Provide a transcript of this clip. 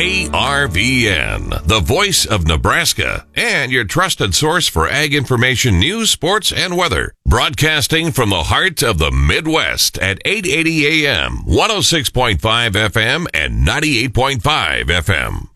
ARVN, the voice of Nebraska, and your trusted source for ag information, news, sports, and weather. Broadcasting from the heart of the Midwest at 880 AM, 106.5 FM, and 98.5 FM.